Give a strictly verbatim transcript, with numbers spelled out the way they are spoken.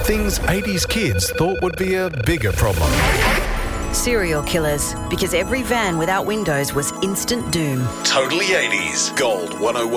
Things eighties kids thought would be a bigger problem. Serial killers, because every van without windows was instant doom. Totally eighties. Gold one oh one.